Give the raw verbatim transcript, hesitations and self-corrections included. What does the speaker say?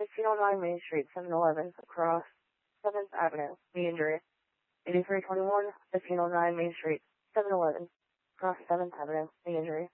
sixteen oh nine Main Street, seven eleven, across seventh Avenue, the injury. eighty-three twenty-one, fifteen oh nine Main Street, seven eleven, across seventh Avenue, the injury.